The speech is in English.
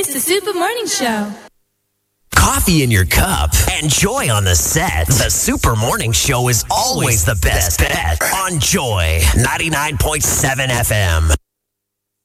It's the Super Morning Show. Coffee in your cup and Joy on the set. The Super Morning Show is always the best bet on Joy 99.7 FM.